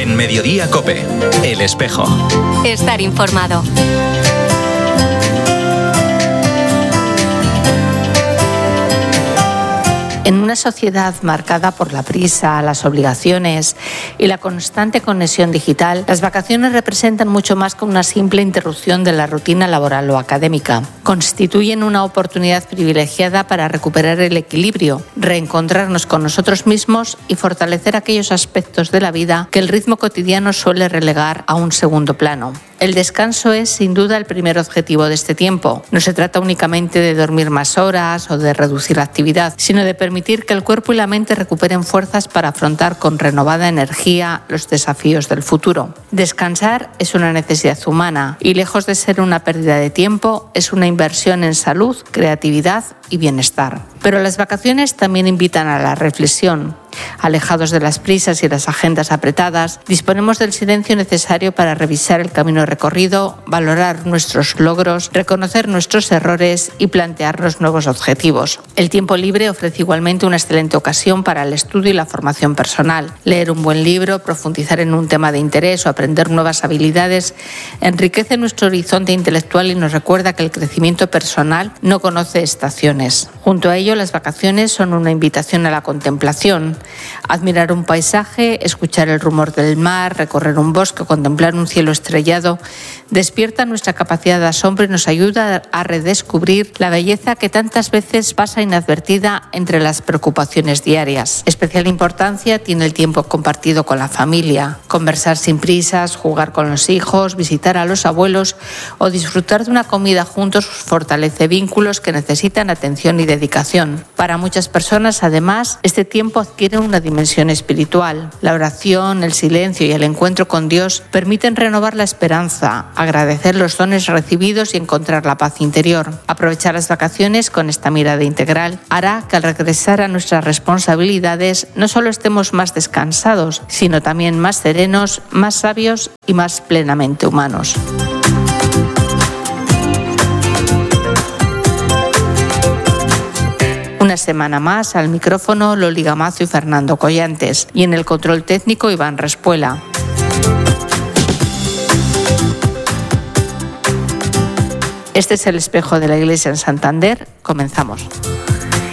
En Mediodía COPE, El Espejo. Estar informado. En una sociedad marcada por la prisa, las obligaciones y la constante conexión digital, las vacaciones representan mucho más que una simple interrupción de la rutina laboral o académica. Constituyen una oportunidad privilegiada para recuperar el equilibrio, reencontrarnos con nosotros mismos y fortalecer aquellos aspectos de la vida que el ritmo cotidiano suele relegar a un segundo plano. El descanso es, sin duda, el primer objetivo de este tiempo. No se trata únicamente de dormir más horas o de reducir la actividad, sino de permitir que el cuerpo y la mente recuperen fuerzas para afrontar con renovada energía los desafíos del futuro. Descansar es una necesidad humana y, lejos de ser una pérdida de tiempo, es una inversión en salud, creatividad y bienestar. Pero las vacaciones también invitan a la reflexión. Alejados de las prisas y las agendas apretadas, disponemos del silencio necesario para revisar el camino recorrido, valorar nuestros logros, reconocer nuestros errores y plantearnos nuevos objetivos. El tiempo libre ofrece igualmente una excelente ocasión para el estudio y la formación personal. Leer un buen libro, profundizar en un tema de interés o aprender nuevas habilidades enriquece nuestro horizonte intelectual y nos recuerda que el crecimiento personal no conoce estaciones. Junto a ello, las vacaciones son una invitación a la contemplación. Admirar un paisaje, escuchar el rumor del mar, recorrer un bosque o contemplar un cielo estrellado despierta nuestra capacidad de asombro y nos ayuda a redescubrir la belleza que tantas veces pasa inadvertida entre las preocupaciones diarias. Especial importancia tiene el tiempo compartido con la familia. Conversar sin prisas, jugar con los hijos, visitar a los abuelos o disfrutar de una comida juntos fortalece vínculos que necesitan atención y dedicación. Para muchas personas, además, este tiempo adquiere una dimensión espiritual. La oración, el silencio y el encuentro con Dios permiten renovar la esperanza, agradecer los dones recibidos y encontrar la paz interior. Aprovechar las vacaciones con esta mirada integral hará que al regresar a nuestras responsabilidades no solo estemos más descansados, sino también más serenos, más sabios y más plenamente humanos. Una semana más al micrófono Loli Gamazo y Fernando Collantes y en el control técnico Iván Respuela. Este es el espejo de la Iglesia en Santander. Comenzamos.